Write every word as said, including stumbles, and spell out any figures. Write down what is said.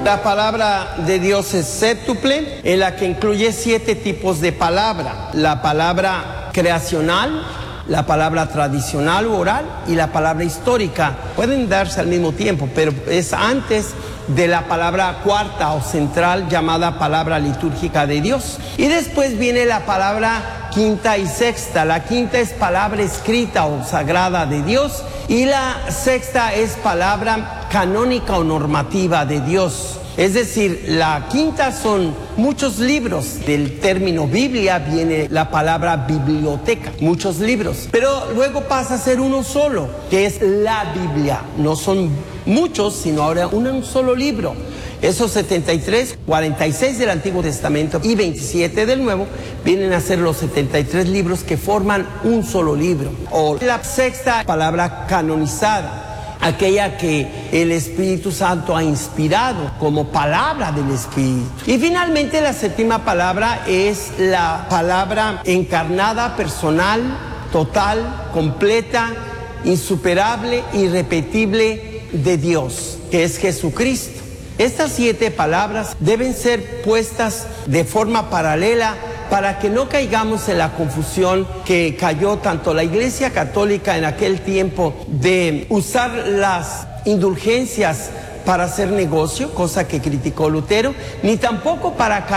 La palabra de Dios es séptuple, en la que incluye siete tipos de palabra. La palabra creacional, la palabra tradicional o oral y la palabra histórica. Pueden darse al mismo tiempo, pero es antes de la palabra cuarta o central llamada palabra litúrgica de Dios. Y después viene la palabra quinta y sexta. La quinta es palabra escrita o sagrada de Dios y la sexta es palabra canónica o normativa de Dios. Es decir, la quinta son muchos libros. Del término Biblia viene la palabra biblioteca, muchos libros. Pero luego pasa a ser uno solo, que es la Biblia. No son muchos, sino ahora un solo libro. Esos setenta y tres, cuarenta y seis del Antiguo Testamento y veintisiete del Nuevo vienen a ser los setenta y tres libros que forman un solo libro. O la sexta palabra canonizada, aquella que el Espíritu Santo ha inspirado como palabra del Espíritu. Y finalmente la séptima palabra es la palabra encarnada, personal, total, completa, insuperable, irrepetible de Dios, que es Jesucristo. Estas siete palabras deben ser puestas de forma paralela para que no caigamos en la confusión que cayó tanto la Iglesia Católica en aquel tiempo de usar las indulgencias para hacer negocio, cosa que criticó Lutero, ni tampoco para